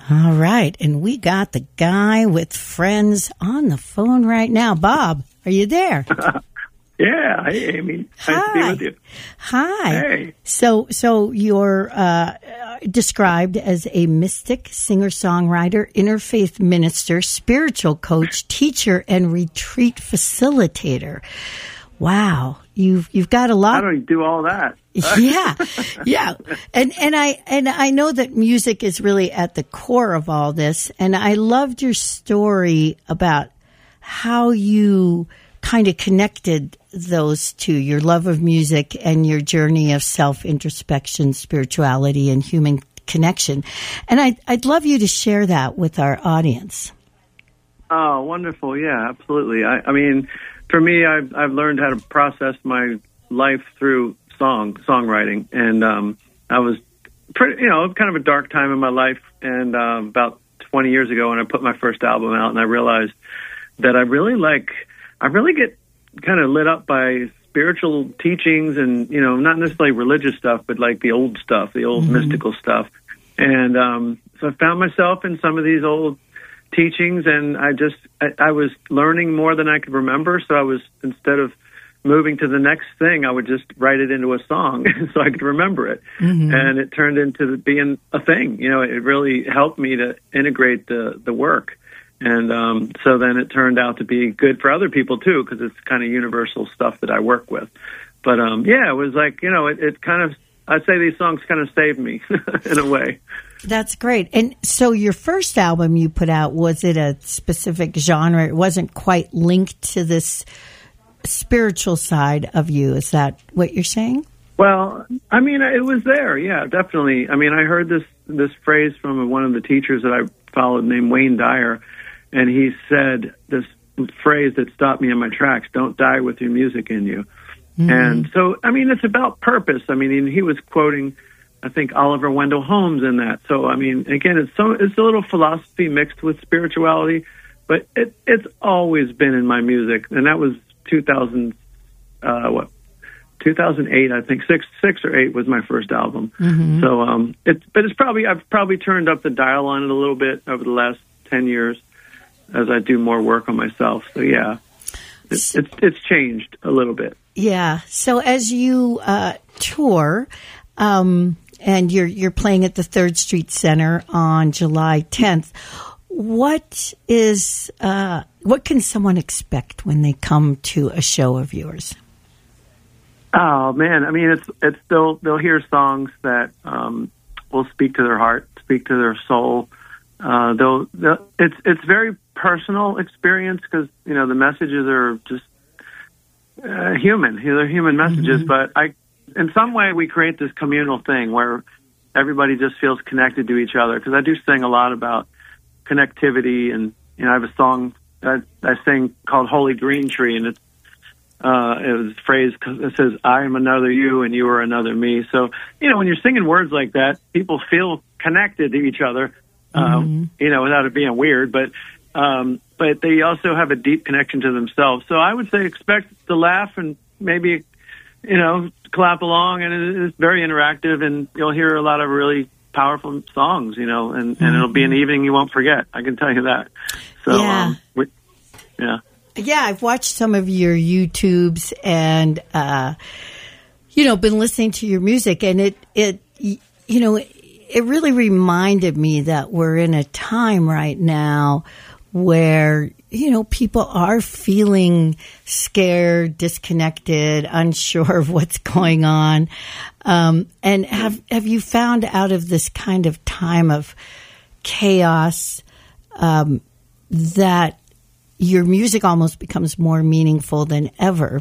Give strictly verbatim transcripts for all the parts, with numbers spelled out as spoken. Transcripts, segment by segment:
All right. And we got the guy with friends on the phone right now. Bob, are you there? Yeah. Hey, Amy. Hi. Nice to be with you. Hi. Hey. So, so you're uh, described as a mystic, singer-songwriter, interfaith minister, spiritual coach, teacher, and retreat facilitator. Wow. You've, you've got a lot. How do you do all that? yeah, yeah, and and I and I know that music is really at the core of all this, and I loved your story about how you kind of connected those two, your love of music and your journey of self-introspection, spirituality, and human connection. And I'd, I'd love you to share that with our audience. Oh, wonderful. Yeah, absolutely. I, I mean, for me, I've, I've learned how to process my life through song, songwriting. And um, I was pretty, you know, kind of a dark time in my life. And uh, about twenty years ago when I put my first album out, and I realized that I really like, I really get kind of lit up by spiritual teachings and, you know, not necessarily religious stuff, but like the old stuff, the old mm-hmm. mystical stuff. And um, so I found myself in some of these old teachings, and I just, I, I was learning more than I could remember. So I was, instead of moving to the next thing, I would just write it into a song so I could remember it. Mm-hmm. And it turned into being a thing. You know, it really helped me to integrate the, the work. And um, so then it turned out to be good for other people, too, because it's kind of universal stuff that I work with. But, um, yeah, it was like, you know, it, it kind of, I'd say these songs kind of saved me in a way. That's great. And so your first album you put out, was it a specific genre? It wasn't quite linked to this spiritual side of you. Is that what you're saying? Well, I mean, it was there. Yeah, definitely. I mean, I heard this, this phrase from one of the teachers that I followed named Wayne Dyer. And he said this phrase that stopped me in my tracks: "Don't die with your music in you." Mm-hmm. And so, I mean, it's about purpose. I mean, he was quoting, I think, Oliver Wendell Holmes in that. So, I mean, again, it's so it's a little philosophy mixed with spirituality, but it, it's always been in my music. And that was two thousand, uh, what, two thousand eight, I think, six, six or eight was my first album. Mm-hmm. So, um, it's but it's probably I've probably turned up the dial on it a little bit over the last ten years. As I do more work on myself. So, yeah, it's, it's, it's changed a little bit. Yeah. So as you uh, tour, um, and you're you're playing at the Third Street Center on July tenth, what is uh, what can someone expect when they come to a show of yours? Oh, man. I mean, it's it's they'll, they'll hear songs that um, will speak to their heart, speak to their soul. Uh, they'll, they'll, it's it's very personal experience because, you know, the messages are just uh, human. They're human messages, mm-hmm. but I, in some way, we create this communal thing where everybody just feels connected to each other. Because I do sing a lot about connectivity, and you know, I have a song that I sing called "Holy Green Tree," and it's uh, it was a phrase that says, "I am another you, and you are another me." So, you know, when you're singing words like that, people feel connected to each other. Mm-hmm. Um, you know, without it being weird, but um, but they also have a deep connection to themselves. So I would say expect to laugh and maybe, you know, clap along, and it's very interactive, and you'll hear a lot of really powerful songs, you know, and, mm-hmm. and it'll be an evening you won't forget. I can tell you that. So, yeah. Um, we, yeah. Yeah, I've watched some of your YouTubes and, uh, you know, been listening to your music, and it, it, you know, it really reminded me that we're in a time right now where, you know, people are feeling scared, disconnected, unsure of what's going on. Um, and have have you found out of this kind of time of chaos um, that your music almost becomes more meaningful than ever?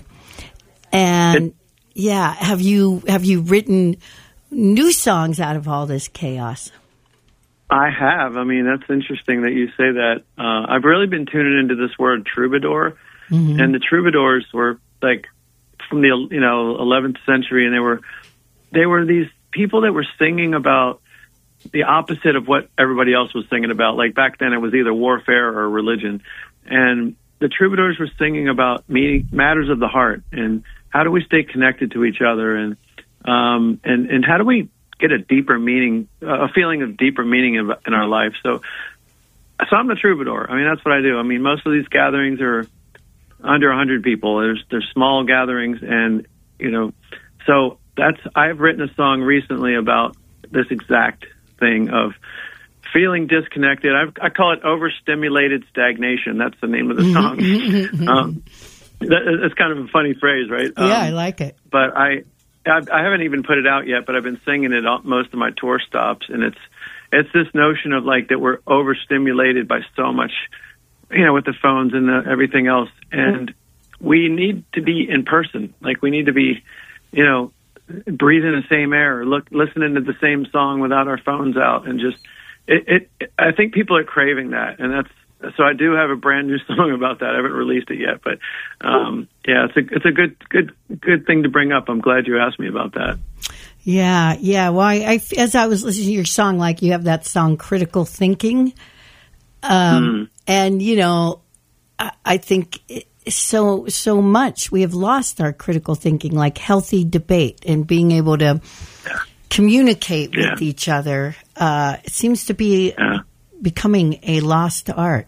And yeah, have you have you written new songs out of all this chaos? I have. I mean, that's interesting that you say that. Uh, I've really been tuning into this word troubadour, mm-hmm. and the troubadours were like from the you know eleventh century, and they were they were these people that were singing about the opposite of what everybody else was singing about. Like back then, it was either warfare or religion, and the troubadours were singing about meaning, matters of the heart, and how do we stay connected to each other, and um, and and how do we get a deeper meaning, a feeling of deeper meaning in, in our life. So, so I'm a troubadour. I mean, that's what I do. I mean, most of these gatherings are under a hundred people. There's there's small gatherings, and you know, so that's I've written a song recently about this exact thing of feeling disconnected. I've, I call it overstimulated stagnation. That's the name of the song. um, that, it's kind of a funny phrase, right? Yeah, um, I like it. But I, I, I haven't even put it out yet. But I've been singing it on most of my tour stops, and it's it's this notion of like that we're overstimulated by so much, you know, with the phones and the, everything else, and we need to be in person. Like we need to be, you know, breathing the same air, look, listening to the same song without our phones out, and just it. it I think people are craving that, and that's. So I do have a brand new song about that. I haven't released it yet, but um, yeah, it's a it's a good good good thing to bring up. I'm glad you asked me about that. Yeah, yeah. Well, I, I as I was listening to your song, like you have that song "Critical Thinking," um, mm. and you know, I, I think it, so so much we have lost our critical thinking, like healthy debate and being able to yeah. communicate yeah. with each other. Uh, it seems to be. Yeah. becoming a lost art.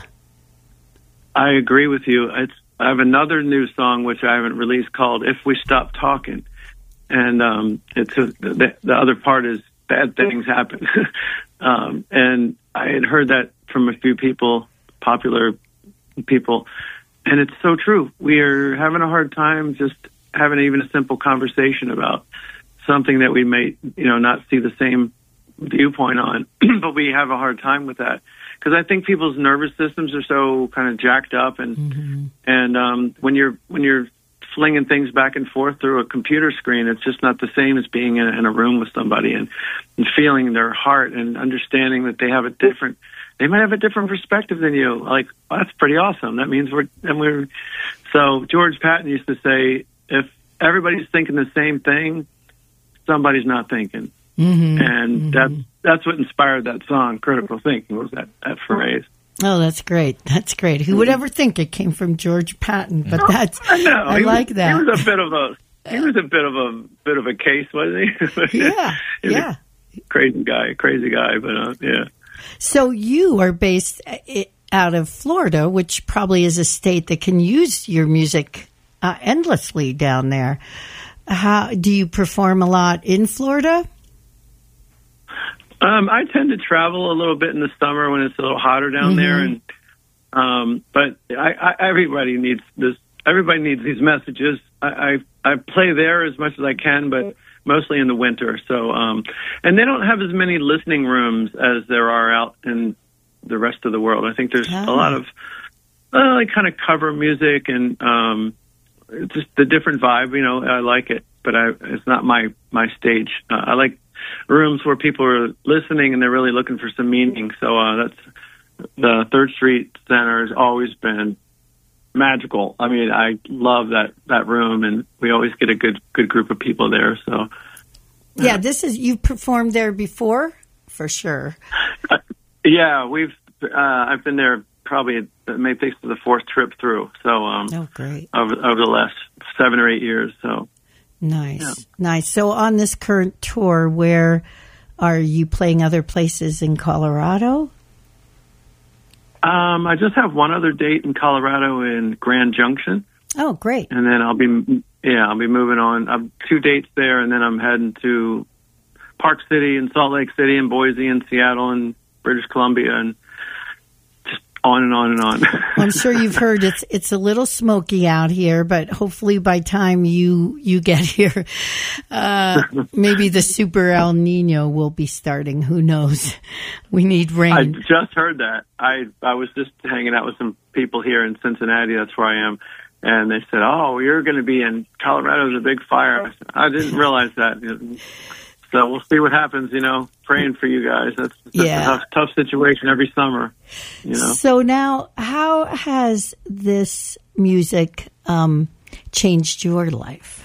I agree with you. It's, I have another new song which I haven't released called "If We Stop Talking," and um, it's a, the, the other part is bad things happen. um, and I had heard that from a few people, popular people, and it's so true. We are having a hard time just having even a simple conversation about something that we may, you know, not see the same viewpoint on, but we have a hard time with that because I think people's nervous systems are so kind of jacked up, and mm-hmm. and um, when you're when you're flinging things back and forth through a computer screen, it's just not the same as being in a, in a room with somebody and, and feeling their heart and understanding that they have a different, they might have a different perspective than you. Like, well, that's pretty awesome. That means we're and we're. So George Patton used to say, if everybody's thinking the same thing, somebody's not thinking. Mm-hmm, and mm-hmm. that that's what inspired that song, "Critical Thinking," was that, that phrase. Oh, that's great. That's great. Who would ever think it came from George Patton? But that's I know. I he like was, that. He was a bit of a he was a bit of a bit of a case, wasn't he? Yeah. yeah. Crazy guy, crazy guy, but uh, yeah. So you are based out of Florida, which probably is a state that can use your music uh, endlessly down there. How do you perform a lot in Florida? Um, I tend to travel a little bit in the summer when it's a little hotter down mm-hmm. there, and um, but I, I, everybody needs this. Everybody needs these messages. I, I I play there as much as I can, but mostly in the winter. So, um, and they don't have as many listening rooms as there are out in the rest of the world. I think there's oh. a lot of uh, like kind of cover music and um, just the different vibe. You know, I like it, but I, it's not my my stage. Uh, I like rooms where people are listening and they're really looking for some meaning. So uh, that's the Third Street Center has always been magical. I mean, I love that, that room, and we always get a good good group of people there. So uh, yeah, this is you've performed there before for sure. Uh, yeah, we've uh, I've been there probably maybe takes the fourth trip through. So um, oh great over over the last seven or eight years. So. Nice, yeah. nice. So on this current tour, where are you playing other places in Colorado? Um, I just have one other date in Colorado in Grand Junction. Oh, great. And then I'll be, yeah, I'll be moving on. I've two dates there, and then I'm heading to Park City and Salt Lake City and Boise and Seattle and British Columbia and just on and on and on. Well, I'm sure you've heard it's it's a little smoky out here, but hopefully by time you you get here, uh, maybe the super El Nino will be starting. Who knows? We need rain. I just heard that. I I was just hanging out with some people here in Cincinnati. That's where I am. And they said, "Oh, you're going to be in Colorado. There's a big fire." I, said, I didn't realize that. So we'll see what happens, you know, praying for you guys. That's, that's yeah. a tough, tough situation every summer, you know. So now, how has this music um, changed your life?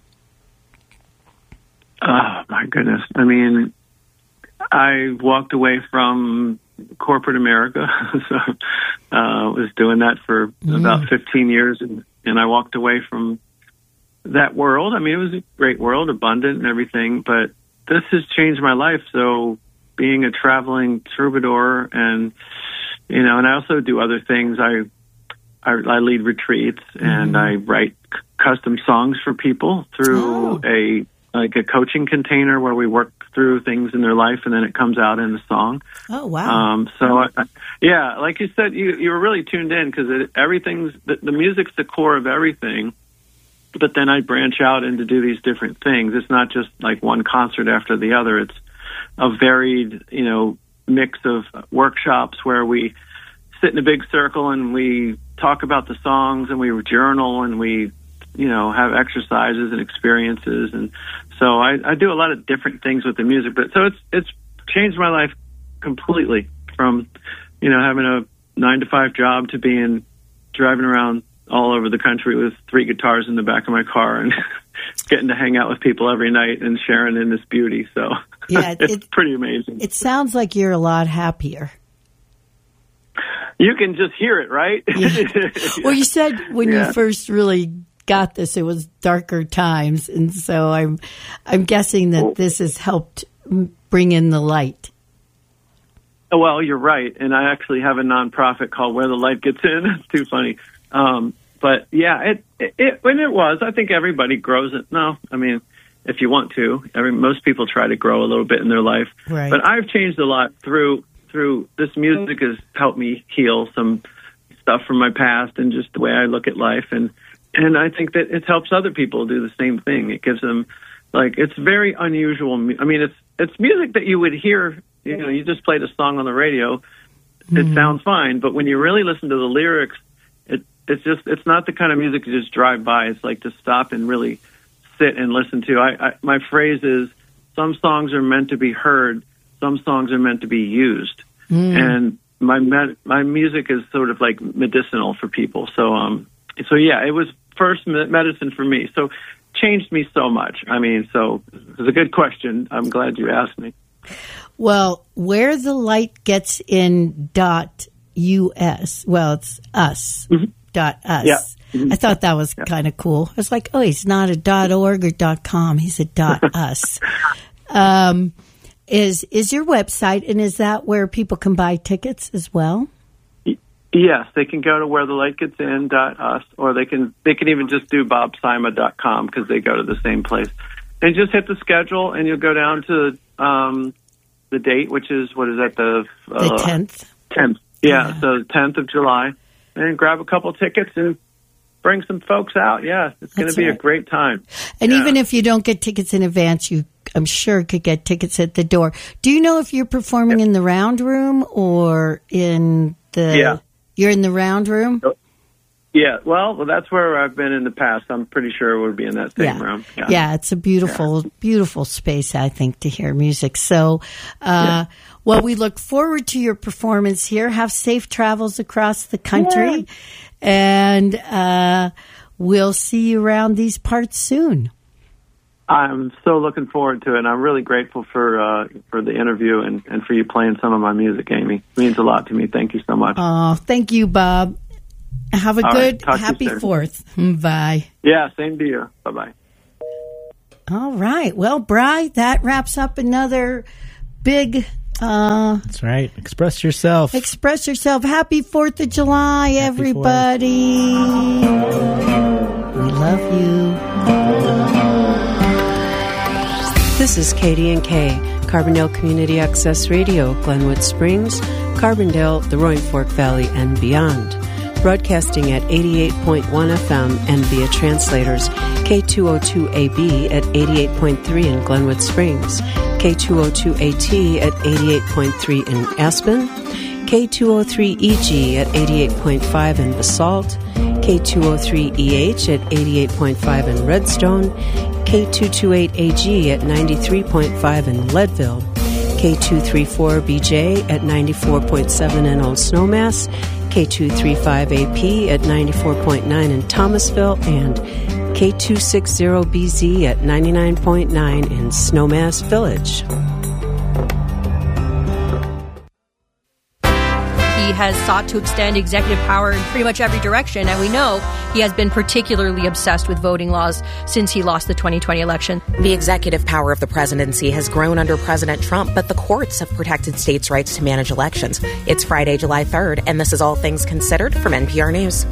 Oh, my goodness. I mean, I walked away from corporate America. so I uh, was doing that for mm. about fifteen years, and, and I walked away from that world. I mean, it was a great world, abundant and everything, but this has changed my life. So being a traveling troubadour, and you know, and I also do other things. I I, I lead retreats, mm-hmm. and I write c- custom songs for people through oh. a like a coaching container where we work through things in their life, and then it comes out in the song. Oh wow! Um, so I, yeah, like you said, you you were really tuned in because everything's the, the music's the core of everything. But then I branch out and to do these different things. It's not just like one concert after the other. It's a varied, you know, mix of workshops where we sit in a big circle and we talk about the songs and we journal and we, you know, have exercises and experiences. And so I, I do a lot of different things with the music. But so it's it's changed my life completely from, you know, having a nine to five job to being driving around all over the country with three guitars in the back of my car and getting to hang out with people every night and sharing in this beauty. So yeah, it's it, pretty amazing. It sounds like you're a lot happier. You can just hear it, right? Yeah. Yeah. Well, you said when yeah. you first really got this, it was darker times. And so I'm, I'm guessing that this has helped bring in the light. Well, you're right. And I actually have a nonprofit called Where the Light Gets In. It's too funny. Um, but yeah, it, it, it, when it was, I think everybody grows it. No, I mean, if you want to, every, most people try to grow a little bit in their life, right. But I've changed a lot through, through this music has helped me heal some stuff from my past and just the way I look at life. And, and I think that it helps other people do the same thing. It gives them like, it's very unusual. I mean, it's, it's music that you would hear, you know, you just played a song on the radio. Mm-hmm. It sounds fine, but when you really listen to the lyrics, it's just, it's not the kind of music you just drive by. It's like to stop and really sit and listen to. I, I my phrase is, some songs are meant to be heard, some songs are meant to be used. Mm. And my med, my music is sort of like medicinal for people. So, um, so yeah, it was first medicine for me. So changed me so much. I mean, so it was a good question. I'm glad you asked me. Well, Where the Light Gets In dot U S. Well, it's us. Mm-hmm. Dot us. Yeah. Mm-hmm. I thought that was yeah. kind of cool. I was like, oh, he's not a dot org or dot com. He's a dot us. Um, is is your website, and is that where people can buy tickets as well? Yes, they can go to where the light gets in dot us, or they can they can even just do bob sima dot com because they go to the same place. And just hit the schedule, and you'll go down to um, the date, which is what is that the uh, the tenth. Tenth, yeah, yeah. So tenth of July. And grab a couple tickets and bring some folks out. Yeah, it's going to be right. a great time. And yeah. even if you don't get tickets in advance, you, I'm sure, could get tickets at the door. Do you know if you're performing yeah. in the Round Room or in the... Yeah. You're in the Round Room? Yeah, well, well, that's where I've been in the past. I'm pretty sure it would be in that same yeah. room. Yeah. yeah, it's a beautiful, yeah. beautiful space, I think, to hear music. So, uh, yeah. well, we look forward to your performance here. Have safe travels across the country. Yeah. And uh, we'll see you around these parts soon. I'm so looking forward to it. And I'm really grateful for uh, for the interview and, and for you playing some of my music, Amy. It means a lot to me. Thank you so much. Oh, thank you, Bob. Have a All good, right, happy fourth. Bye. Yeah, same to you. Bye-bye. All right. Well, Bri, that wraps up another big... Uh, That's right. Express yourself. Express yourself. Happy fourth of July, happy everybody. fourth. We love you. This is Katie and Kay, Carbondale Community Access Radio, Glenwood Springs, Carbondale, the Roaring Fork Valley, and beyond. Broadcasting at eighty-eight point one F M and via translators K two oh two A B at eighty-eight point three in Glenwood Springs, K two oh two A T at eighty-eight point three in Aspen, K two oh three E G at eighty-eight point five in Basalt, K two oh three E H at eighty-eight point five in Redstone, K two twenty-eight A G at ninety-three point five in Leadville, K two thirty-four B J at ninety-four point seven in Old Snowmass, K two thirty-five A P at ninety-four point nine in Thomasville, and K two sixty B Z at ninety-nine point nine in Snowmass Village. he has sought to extend executive power in pretty much every direction, and we know he has been particularly obsessed with voting laws since he lost the twenty twenty election. The executive power of the presidency has grown under President Trump, but the courts have protected states' rights to manage elections. It's Friday, July third, and this is All Things Considered from N P R News.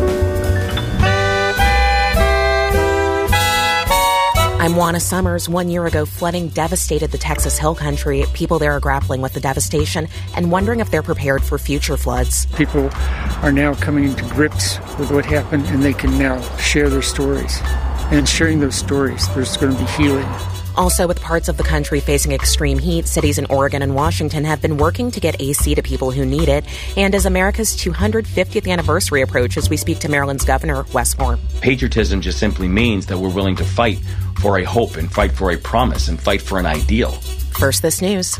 I'm Juana Summers. One year ago, flooding devastated the Texas Hill Country. People there are grappling with the devastation and wondering if they're prepared for future floods. People are now coming to grips with what happened, and they can now share their stories. And sharing those stories, there's going to be healing. Also, with parts of the country facing extreme heat, cities in Oregon and Washington have been working to get A C to people who need it. And as America's two hundred fiftieth anniversary approaches, we speak to Maryland's Governor Wes Moore. Patriotism just simply means that we're willing to fight for a hope and fight for a promise and fight for an ideal. First, this news.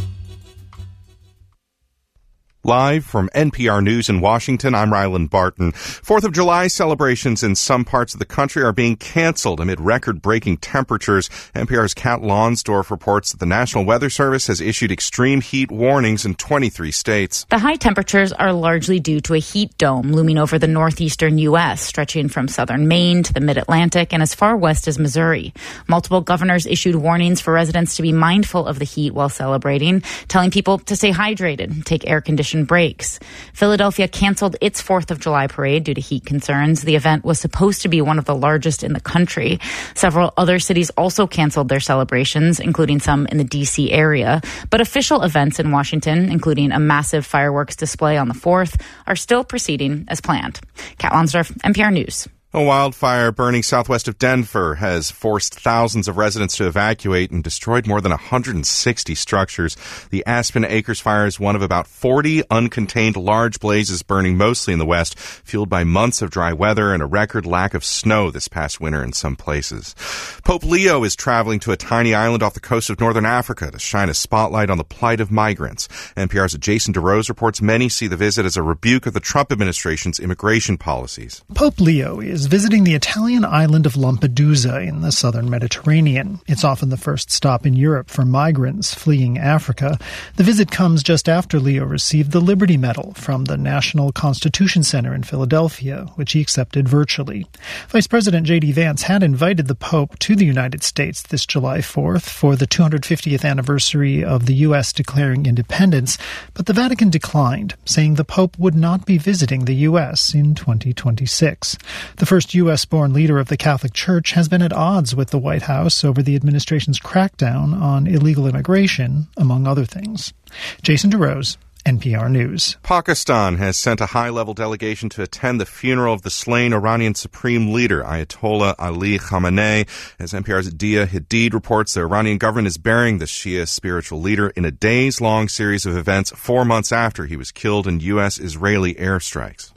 Live from N P R News in Washington, I'm Ryland Barton. Fourth of July celebrations in some parts of the country are being canceled amid record-breaking temperatures. N P R's Kat Lonsdorf reports that the National Weather Service has issued extreme heat warnings in twenty-three states. The high temperatures are largely due to a heat dome looming over the northeastern U S, stretching from southern Maine to the mid-Atlantic and as far west as Missouri. Multiple governors issued warnings for residents to be mindful of the heat while celebrating, telling people to stay hydrated, take air conditioning breaks. Philadelphia canceled its fourth of July parade due to heat concerns. The event was supposed to be one of the largest in the country. Several other cities also canceled their celebrations, including some in the D C area. But official events in Washington, including a massive fireworks display on the fourth, are still proceeding as planned. Kat Lonsdorf, N P R News. A wildfire burning southwest of Denver has forced thousands of residents to evacuate and destroyed more than one hundred sixty structures. The Aspen Acres fire is one of about forty uncontained large blazes burning mostly in the west, fueled by months of dry weather and a record lack of snow this past winter in some places. Pope Leo is traveling to a tiny island off the coast of northern Africa to shine a spotlight on the plight of migrants. N P R's Jason DeRose reports many see the visit as a rebuke of the Trump administration's immigration policies. Pope Leo is visiting the Italian island of Lampedusa in the southern Mediterranean. It's often the first stop in Europe for migrants fleeing Africa. The visit comes just after Leo received the Liberty Medal from the National Constitution Center in Philadelphia, which he accepted virtually. Vice President J D Vance had invited the Pope to the United States this July fourth for the two hundred fiftieth anniversary of the U S declaring independence, but the Vatican declined, saying the Pope would not be visiting the U S in twenty twenty-six. The first U S-born leader of the Catholic Church has been at odds with the White House over the administration's crackdown on illegal immigration, among other things. Jason DeRose, N P R News. Pakistan has sent a high-level delegation to attend the funeral of the slain Iranian Supreme Leader, Ayatollah Ali Khamenei. As N P R's Dia Hadid reports, the Iranian government is burying the Shia spiritual leader in a days-long series of events four months after he was killed in U S-Israeli airstrikes.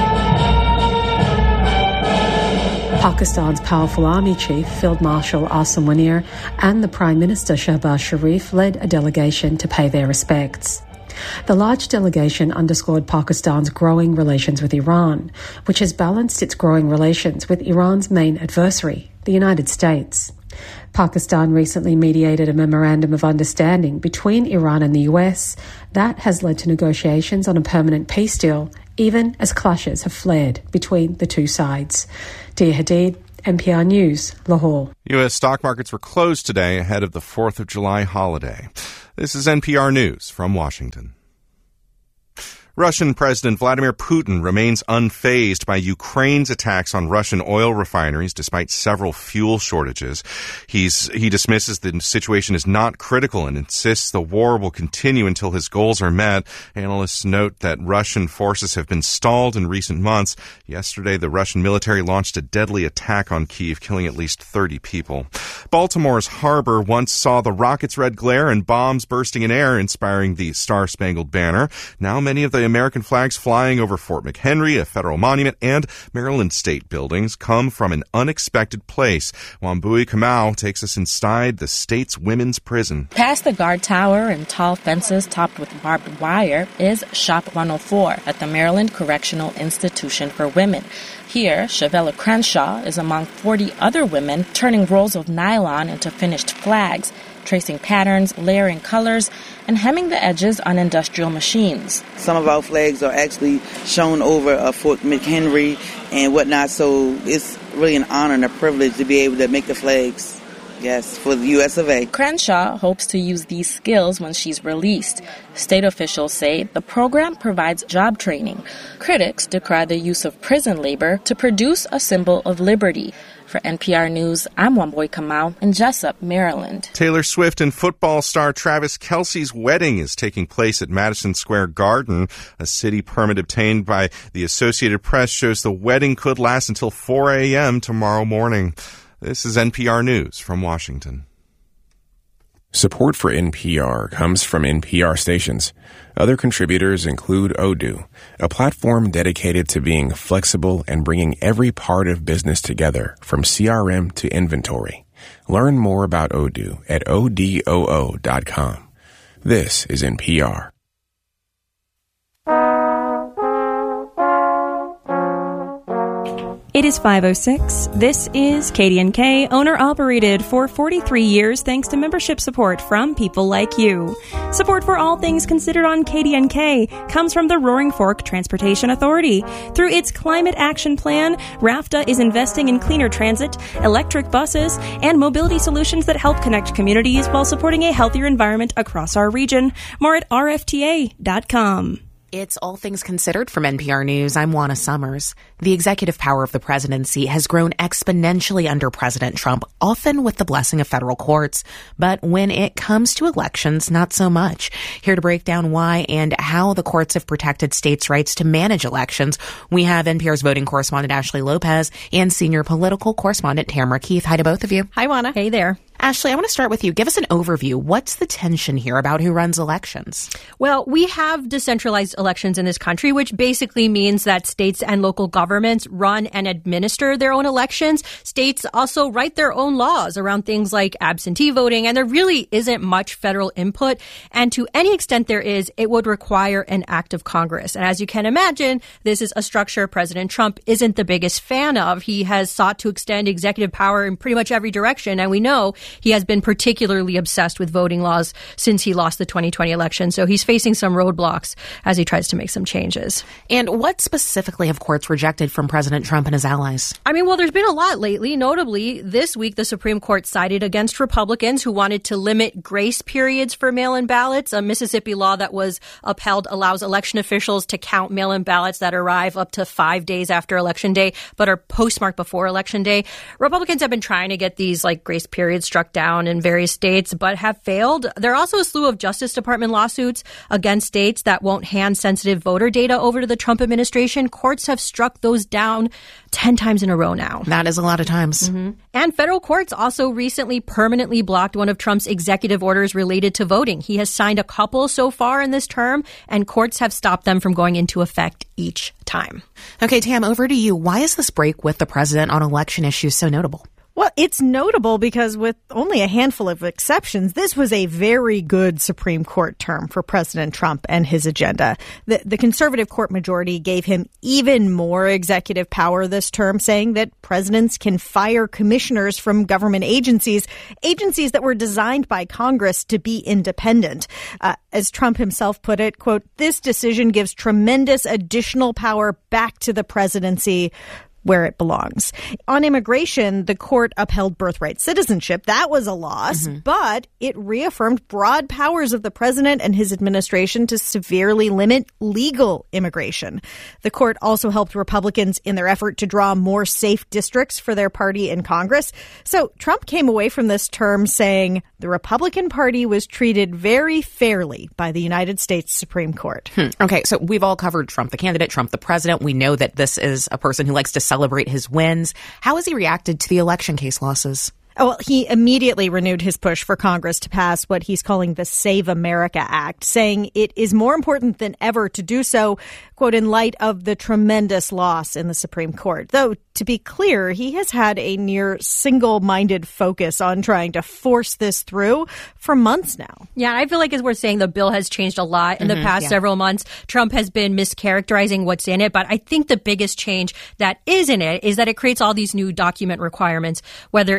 Pakistan's powerful army chief, Field Marshal Asim Munir, and the Prime Minister Shehbaz Sharif led a delegation to pay their respects. The large delegation underscored Pakistan's growing relations with Iran, which has balanced its growing relations with Iran's main adversary, the United States. Pakistan recently mediated a memorandum of understanding between Iran and the U S that has led to negotiations on a permanent peace deal, even as clashes have flared between the two sides. Dia Hadid, N P R News, Lahore. U S stock markets were closed today ahead of the fourth of July holiday. This is N P R News from Washington. Russian President Vladimir Putin remains unfazed by Ukraine's attacks on Russian oil refineries despite several fuel shortages. He's, he dismisses the situation as not critical and insists the war will continue until his goals are met. Analysts note that Russian forces have been stalled in recent months. Yesterday, the Russian military launched a deadly attack on Kyiv, killing at least thirty people. Baltimore's harbor once saw the rocket's red glare and bombs bursting in air, inspiring the Star-Spangled Banner. Now many of the American flags flying over Fort McHenry, a federal monument, and Maryland state buildings come from an unexpected place. Wambui Kamau takes us inside the state's women's prison. Past the guard tower and tall fences topped with barbed wire is Shop one oh four at the Maryland Correctional Institution for Women. Here, Shavella Crenshaw is among forty other women turning rolls of nylon into finished flags. tracing patterns, layering colors, and hemming the edges on industrial machines. Some of our flags are actually shown over uh, Fort McHenry and whatnot, so it's really an honor and a privilege to be able to make the flags. Yes, for the U S of A. Crenshaw hopes to use these skills when she's released. State officials say the program provides job training. Critics decry the use of prison labor to produce a symbol of liberty. For N P R News, I'm Wamboy Kamau in Jessup, Maryland. Taylor Swift and football star Travis Kelce's wedding is taking place at Madison Square Garden. A city permit obtained by the Associated Press shows the wedding could last until four a.m. tomorrow morning. This is N P R News from Washington. Support for N P R comes from N P R stations. Other contributors include Odoo, a platform dedicated to being flexible and bringing every part of business together, from C R M to inventory. Learn more about Odoo at odoo dot com. This is N P R. It is five oh six. This is K D N K, owner-operated for forty-three years thanks to membership support from people like you. Support for all things considered on K D N K comes from the Roaring Fork Transportation Authority. Through its Climate Action Plan, RAFTA is investing in cleaner transit, electric buses, and mobility solutions that help connect communities while supporting a healthier environment across our region. More at R F T A dot com. It's All Things Considered from N P R News. I'm Juana Summers. The executive power of the presidency has grown exponentially under President Trump, often with the blessing of federal courts. But when it comes to elections, not so much. Here to break down why and how the courts have protected states' rights to manage elections, we have N P R's voting correspondent Ashley Lopez and senior political correspondent Tamara Keith. Hi to both of you. Hi, Juana. Hey there. Ashley, I want to start with you. Give us an overview. What's the tension here about who runs elections? Well, we have decentralized elections in this country, which basically means that states and local governments run and administer their own elections. States also write their own laws around things like absentee voting, and there really isn't much federal input. And to any extent there is, it would require an act of Congress. And as you can imagine, this is a structure President Trump isn't the biggest fan of. He has sought to extend executive power in pretty much every direction, and we know he has been particularly obsessed with voting laws since he lost the twenty twenty election. So he's facing some roadblocks as he tries to make some changes. And what specifically have courts rejected from President Trump and his allies? I mean, well, there's been a lot lately. Notably, this week, the Supreme Court sided against Republicans who wanted to limit grace periods for mail-in ballots. A Mississippi law that was upheld allows election officials to count mail-in ballots that arrive up to five days after Election Day, but are postmarked before Election Day. Republicans have been trying to get these like grace periods struck down in various states, but have failed. There are also a slew of Justice Department lawsuits against states that won't hand sensitive voter data over to the Trump administration. Courts have struck those down ten times in a row now. That is a lot of times. Mm-hmm. And federal courts also recently permanently blocked one of Trump's executive orders related to voting. He has signed a couple so far in this term, and courts have stopped them from going into effect each time. Okay, Tam, over to you. Why is this break with the president on election issues so notable? Well, it's notable because with only a handful of exceptions, this was a very good Supreme Court term for President Trump and his agenda. The, the conservative court majority gave him even more executive power this term, saying that presidents can fire commissioners from government agencies, agencies that were designed by Congress to be independent. Uh, as Trump himself put it, quote, "This decision gives tremendous additional power back to the presidency, where it belongs." On immigration, the court upheld birthright citizenship. That was a loss, mm-hmm. but it reaffirmed broad powers of the president and his administration to severely limit legal immigration. The court also helped Republicans in their effort to draw more safe districts for their party in Congress. So Trump came away from this term saying the Republican Party was treated very fairly by the United States Supreme Court. Hmm. Okay, so we've all covered Trump the candidate, Trump the president. We know that this is a person who likes to celebrate his wins. How has he reacted to the election case losses? Oh, well, he immediately renewed his push for Congress to pass what he's calling the Save America Act, saying it is more important than ever to do so, quote, in light of the tremendous loss in the Supreme Court. Though, to be clear, he has had a near single-minded focus on trying to force this through for months now. Yeah, I feel like as we're saying, the bill has changed a lot in mm-hmm, the past yeah. several months. Trump has been mischaracterizing what's in it, but I think the biggest change that is in it is that it creates all these new document requirements, whether it's for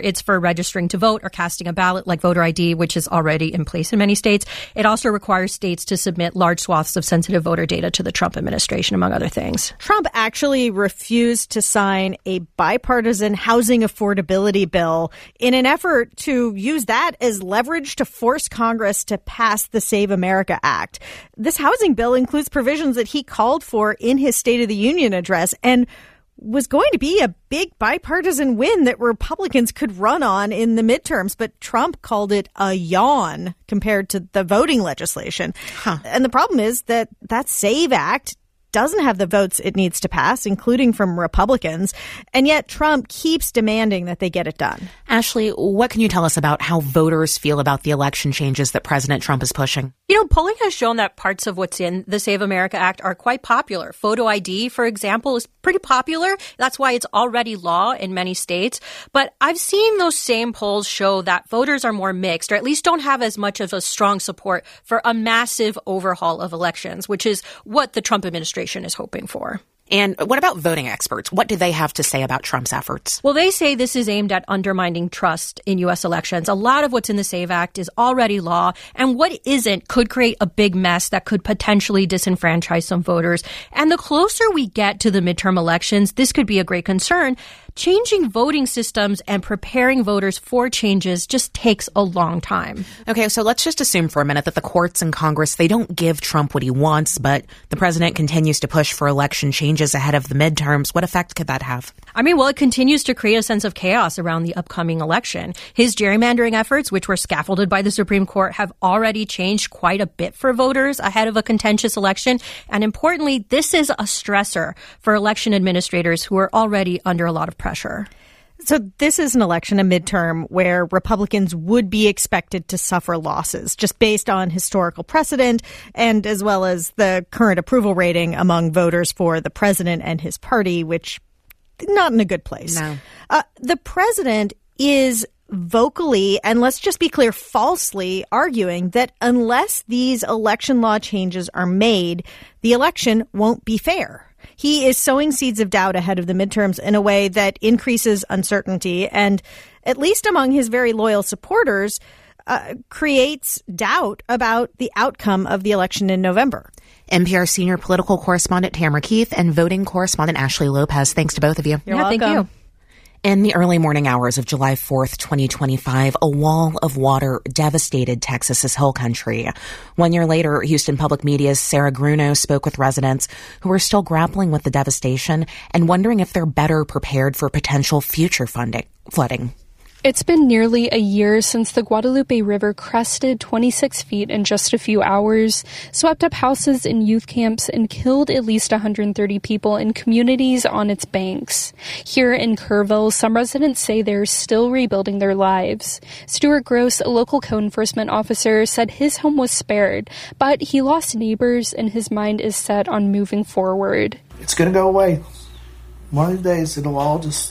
registering to vote or casting a ballot like voter I D, which is already in place in many states. It also requires states to submit large swaths of sensitive voter data to the Trump administration, among other things. Trump actually refused to sign a bipartisan housing affordability bill in an effort to use that as leverage to force Congress to pass the Save America Act. This housing bill includes provisions that he called for in his State of the Union address and was going to be a big bipartisan win that Republicans could run on in the midterms. But Trump called it a yawn compared to the voting legislation. Huh. And the problem is that that SAVE Act doesn't have the votes it needs to pass, including from Republicans. And yet Trump keeps demanding that they get it done. Ashley, what can you tell us about how voters feel about the election changes that President Trump is pushing? You know, polling has shown that parts of what's in the Save America Act are quite popular. Photo I D, for example, is pretty popular. That's why it's already law in many states. But I've seen those same polls show that voters are more mixed, or at least don't have as much of a strong support for a massive overhaul of elections, which is what the Trump administration is hoping for. And what about voting experts? What do they have to say about Trump's efforts? Well, they say this is aimed at undermining trust in U S elections. A lot of what's in the SAVE Act is already law, and what isn't could create a big mess that could potentially disenfranchise some voters. And the closer we get to the midterm elections, this could be a great concern. Changing voting systems and preparing voters for changes just takes a long time. Okay, so let's just assume for a minute that the courts and Congress, they don't give Trump what he wants, but the president continues to push for election changes ahead of the midterms. What effect could that have? I mean, well, it continues to create a sense of chaos around the upcoming election. His gerrymandering efforts, which were scaffolded by the Supreme Court, have already changed quite a bit for voters ahead of a contentious election. And importantly, this is a stressor for election administrators who are already under a lot of pressure. Pressure. So this is an election, a midterm, where Republicans would be expected to suffer losses just based on historical precedent and as well as the current approval rating among voters for the president and his party, which not in a good place. No. Uh, the president is vocally, and let's just be clear, falsely arguing that unless these election law changes are made, the election won't be fair. He is sowing seeds of doubt ahead of the midterms in a way that increases uncertainty and, at least among his very loyal supporters, uh, creates doubt about the outcome of the election in November. N P R senior political correspondent Tamara Keith and voting correspondent Ashley Lopez. Thanks to both of you. You're yeah, welcome. Thank you. In the early morning hours of July fourth, twenty twenty-five, a wall of water devastated Texas's hill country. One year later, Houston Public Media's Sarah Grunow spoke with residents who are still grappling with the devastation and wondering if they're better prepared for potential future funding, flooding. It's been nearly a year since the Guadalupe River crested twenty-six feet in just a few hours, swept up houses and youth camps, and killed at least one hundred thirty people in communities on its banks. Here in Kerrville, some residents say they're still rebuilding their lives. Stuart Gross, a local code enforcement officer, said his home was spared, but he lost neighbors and his mind is set on moving forward. It's going to go away. One of these days, it'll all just...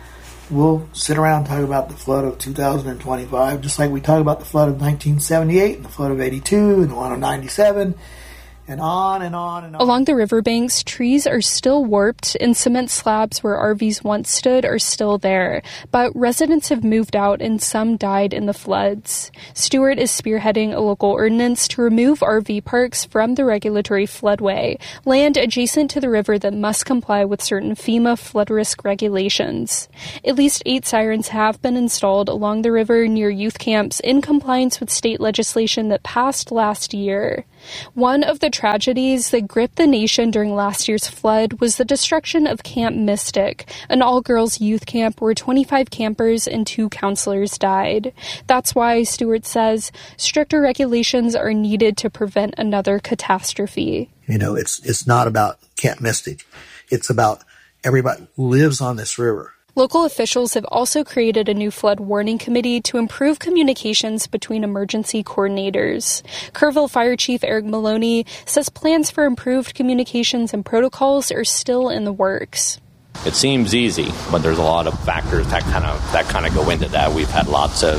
We'll sit around and talk about the flood of two thousand twenty-five, just like we talk about the flood of nineteen seventy-eight and the flood of eighty-two and the one of ninety-seven, and on and on and on. Along the riverbanks, trees are still warped and cement slabs where R Vs once stood are still there, but residents have moved out and some died in the floods. Stewart is spearheading a local ordinance to remove R V parks from the regulatory floodway, land adjacent to the river that must comply with certain FEMA flood risk regulations. At least eight sirens have been installed along the river near youth camps in compliance with state legislation that passed last year. One of the tragedies that gripped the nation during last year's flood was the destruction of Camp Mystic, an all-girls youth camp where twenty-five campers and two counselors died. That's why, Stewart says, stricter regulations are needed to prevent another catastrophe. You know, it's it's not about Camp Mystic. It's about everybody who lives on this river. Local officials have also created a new flood warning committee to improve communications between emergency coordinators. Kerrville Fire Chief Eric Maloney says plans for improved communications and protocols are still in the works. It seems easy, but there's a lot of factors that kind of that kind of go into that. We've had lots of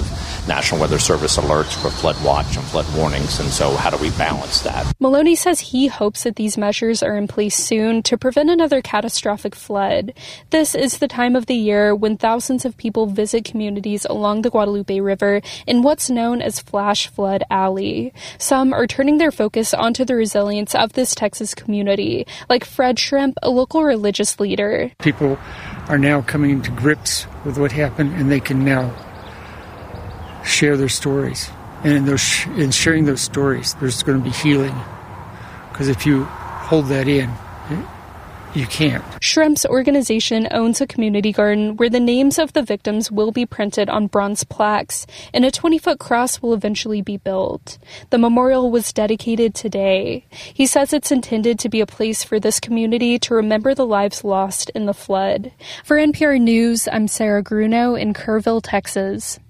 National Weather Service alerts for flood watch and flood warnings. And so how do we balance that? Maloney says he hopes that these measures are in place soon to prevent another catastrophic flood. This is the time of the year when thousands of people visit communities along the Guadalupe River in what's known as Flash Flood Alley. Some are turning their focus onto the resilience of this Texas community, like Fred Shrimp, a local religious leader. People are now coming to grips with what happened, and they can now share their stories. And in, those, in sharing those stories, there's going to be healing. Because if you hold that in, you can't. Shrimp's organization owns a community garden where the names of the victims will be printed on bronze plaques, and a twenty-foot cross will eventually be built. The memorial was dedicated today. He says it's intended to be a place for this community to remember the lives lost in the flood. For N P R News, I'm Sarah Grunow in Kerrville, Texas.